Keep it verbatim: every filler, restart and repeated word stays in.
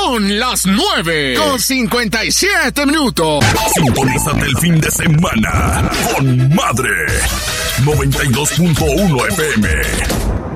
Son las nueve con cincuenta y siete minutos. Sintonízate el fin de semana con Madre noventa y dos punto uno F M.